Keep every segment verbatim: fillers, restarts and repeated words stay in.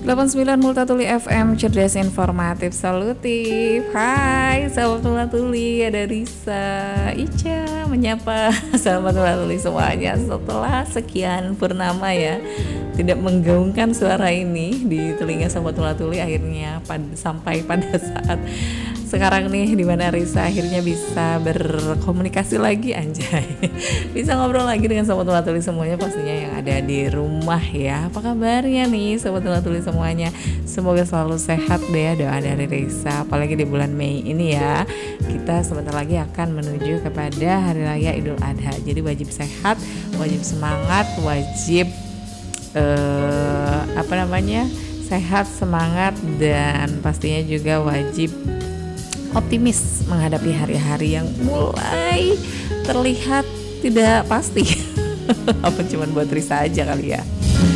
delapan puluh sembilan Multatuli F M, cerdas, informatif, solutif. Hai sahabat Multatuli, ada Risa, Ica menyapa sahabat Multatuli semuanya. Setelah sekian purnama ya tidak menggaungkan suara ini di telinga sahabat Multatuli, akhirnya pad- sampai pada saat sekarang nih dimana Risa akhirnya bisa berkomunikasi lagi, anjay, bisa ngobrol lagi dengan sahabat Multatuli semuanya, pastinya yang ada di rumah ya. Apa kabarnya nih sahabat Multatuli semuanya? Semoga selalu sehat deh ya, doa dari Risa. Apalagi di bulan Mei ini ya, kita sebentar lagi akan menuju kepada Hari Raya Idul Adha. Jadi wajib sehat, wajib semangat, wajib eh, apa namanya sehat, semangat, dan pastinya juga wajib optimis menghadapi hari-hari yang mulai terlihat tidak pasti. Apa cuman buat Risa aja kali ya?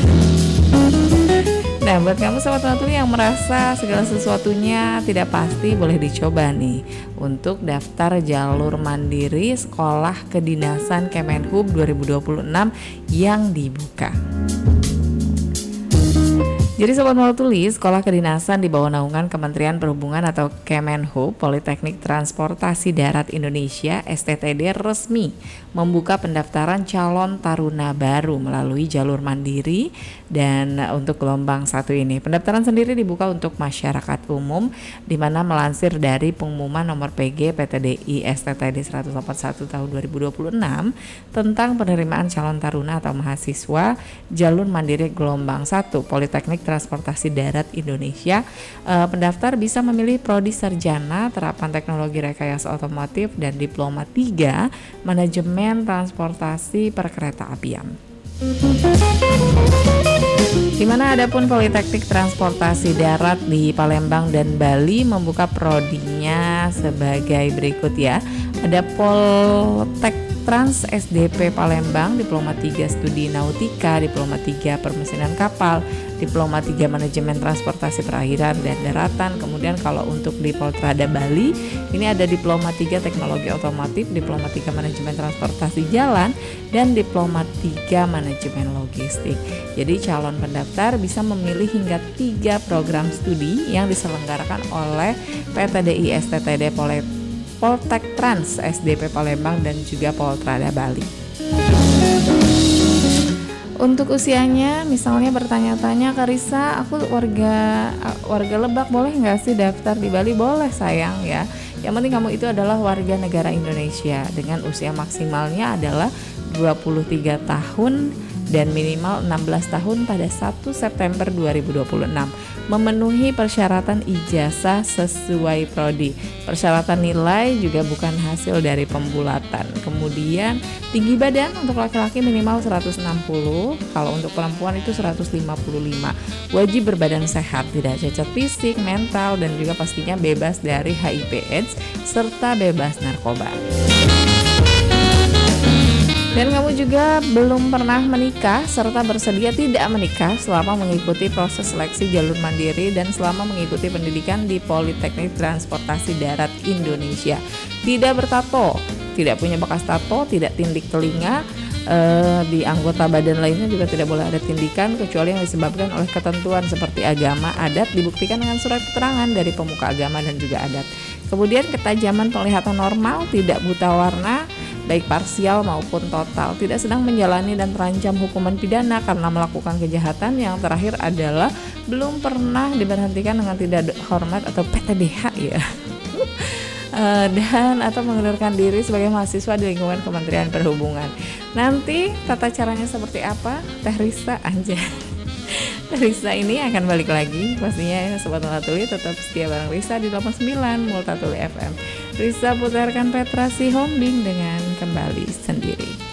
Nah, buat kamu sahabat Multatuli yang merasa segala sesuatunya tidak pasti, boleh dicoba nih untuk daftar jalur mandiri Sekolah Kedinasan Kemenhub dua ribu dua puluh enam yang dibuka. Jadi sahabat Multatuli, Sekolah Kedinasan di bawah naungan Kementerian Perhubungan atau Kemenhub, Politeknik Transportasi Darat Indonesia S T T D resmi membuka pendaftaran calon taruna baru melalui jalur mandiri. Dan untuk gelombang satu ini, pendaftaran sendiri dibuka untuk masyarakat umum, di mana melansir dari pengumuman nomor P G P T D I S T T D seratus delapan puluh satu tahun dua ribu dua puluh enam tentang penerimaan calon taruna atau mahasiswa jalur mandiri gelombang satu Politeknik Transportasi Darat Indonesia, eh, pendaftar bisa memilih prodi sarjana terapan teknologi rekayasa otomotif dan diploma tiga manajemen transportasi perkereta apian. Di mana adapun Politeknik Transportasi Darat di Palembang dan Bali membuka prodinya sebagai berikut ya. Ada Poltek Trans S D P Palembang, Diploma tiga Studi Nautika, Diploma tiga Permesinan Kapal, Diploma tiga Manajemen Transportasi Perairan dan Daratan. Kemudian kalau untuk di Poltrada Bali, ini ada Diploma tiga Teknologi Otomotif, Diploma tiga Manajemen Transportasi Jalan, dan Diploma tiga Manajemen Logistik. Jadi calon pendaftar bisa memilih hingga tiga program studi yang diselenggarakan oleh P T D I S T T D Poltek Poltek Trans S D P Palembang dan juga Poltrada Bali. Untuk usianya, misalnya bertanya-tanya ke Risa, aku warga warga Lebak, boleh nggak sih daftar di Bali? Boleh sayang ya. Yang penting kamu itu adalah warga negara Indonesia dengan usia maksimalnya adalah dua puluh tiga tahun dan minimal enam belas tahun pada satu September dua ribu dua puluh enam, memenuhi persyaratan ijazah sesuai prodi. Persyaratan nilai juga bukan hasil dari pembulatan. Kemudian tinggi badan untuk laki-laki minimal seratus enam puluh, kalau untuk perempuan itu seratus lima puluh lima. Wajib berbadan sehat, tidak cacat fisik, mental, dan juga pastinya bebas dari H I V AIDS serta bebas narkoba. Dan kamu juga belum pernah menikah serta bersedia tidak menikah selama mengikuti proses seleksi jalur mandiri dan selama mengikuti pendidikan di Politeknik Transportasi Darat Indonesia. Tidak bertato, tidak punya bekas tato, tidak tindik telinga, eh, di anggota badan lainnya juga tidak boleh ada tindikan kecuali yang disebabkan oleh ketentuan seperti agama, adat, dibuktikan dengan surat keterangan dari pemuka agama dan juga adat. Kemudian ketajaman penglihatan normal, tidak buta warna, baik parsial maupun total, tidak sedang menjalani dan terancam hukuman pidana karena melakukan kejahatan. Yang terakhir adalah belum pernah diberhentikan dengan tidak hormat atau P T D H ya. Dan atau mengundurkan diri sebagai mahasiswa di lingkungan Kementerian Perhubungan. Nanti tata caranya seperti apa? Teh Risa aja. Risa ini akan balik lagi pastinya ya Sobat Multatuli, tetap setia bareng Risa di delapan puluh sembilan Multatuli F M. Risa putarkan Petra Sihombing dengan Kembali Sendiri.